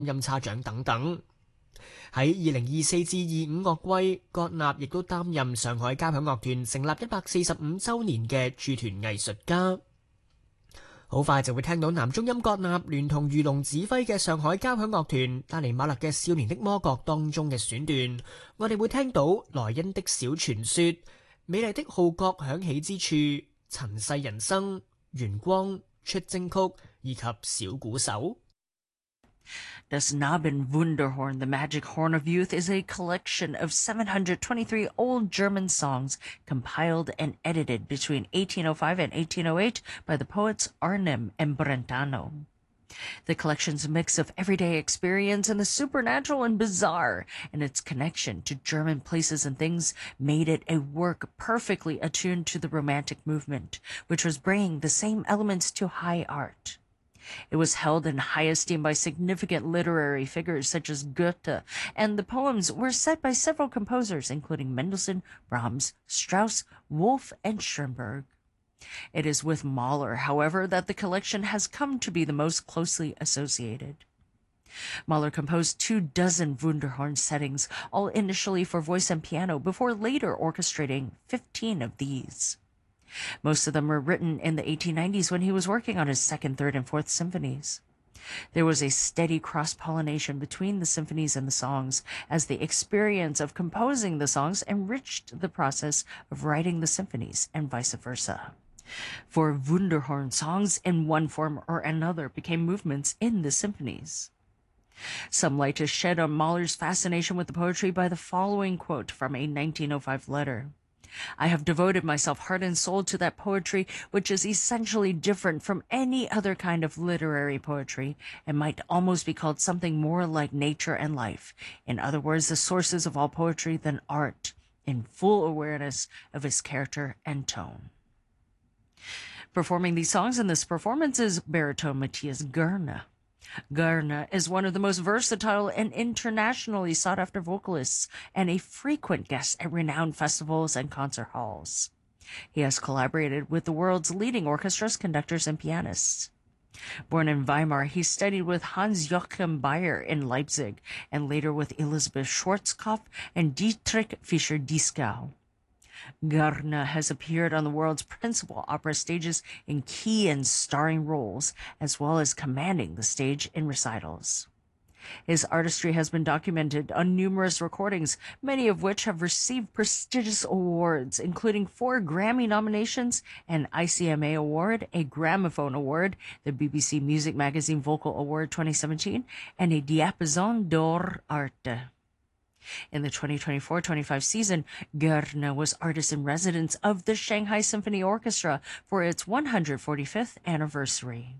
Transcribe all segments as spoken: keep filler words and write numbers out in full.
音叉獎等等。喺二零二四至二五樂季，葛納亦都擔任上海交響樂團成立一百四十五週年嘅駐團藝術家。好快就會聽到男中音葛納聯同御龍指揮嘅上海交響樂團帶嚟馬勒嘅《少年的魔角》當中嘅選段，我哋會聽到萊茵的小傳說、美麗的號角響起之處、塵世人生、圓光、出征曲以及小鼓手。 Das Knabenwunderhorn, the Magic Horn of Youth, is a collection of seven hundred twenty-three old German songs compiled and edited between eighteen oh five and eighteen oh eight by the poets Arnim and Brentano. The collection's mix of everyday experience and the supernatural and bizarre, and its connection to German places and things made it a work perfectly attuned to the Romantic movement, which was bringing the same elements to high art. It was held in high esteem by significant literary figures such as Goethe, and the poems were set by several composers, including Mendelssohn, Brahms, Strauss, Wolf, and Schoenberg. It is with Mahler, however, that the collection has come to be the most closely associated. Mahler composed two dozen Wunderhorn settings, all initially for voice and piano, before later orchestrating fifteen of these. Most of them were written in the eighteen nineties when he was working on his second, third, and fourth symphonies. There was a steady cross-pollination between the symphonies and the songs, as the experience of composing the songs enriched the process of writing the symphonies, and vice versa. For Wunderhorn, songs in one form or another became movements in the symphonies. Some light is shed on Mahler's fascination with the poetry by the following quote from a nineteen oh five letter. I have devoted myself heart and soul to that poetry which is essentially different from any other kind of literary poetry and might almost be called something more like nature and life. In other words, the sources of all poetry than art, in full awareness of its character and tone. Performing these songs in this performance is baritone Matthias Goerne. Goerne is one of the most versatile and internationally sought-after vocalists and a frequent guest at renowned festivals and concert halls. He has collaborated with the world's leading orchestras, conductors, and pianists. Born in Weimar, he studied with Hans Joachim Bayer in Leipzig and later with Elisabeth Schwarzkopf and Dietrich Fischer-Dieskau. Goerne has appeared on the world's principal opera stages in key and starring roles, as well as commanding the stage in recitals. His artistry has been documented on numerous recordings, many of which have received prestigious awards, including four Grammy nominations, an I C M A Award, a Gramophone Award, the B B C Music Magazine Vocal Award twenty seventeen, and a Diapason d'Or Arte. In the twenty twenty-four twenty-five season, Goerne was artist-in-residence of the Shanghai Symphony Orchestra for its one hundred forty-fifth anniversary.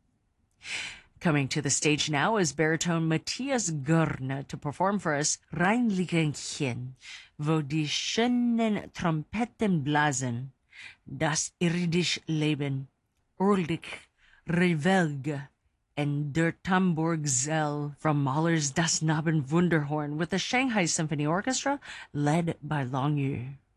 Coming to the stage now is baritone Matthias Goerne to perform for us Rheinliedchen, wo die schönen Trompeten blasen, das irdische Leben, Ulrich Revelge, and Der Tambourgzell from Mahler's Das Knabenwunderhorn with the Shanghai Symphony Orchestra led by Long Yu.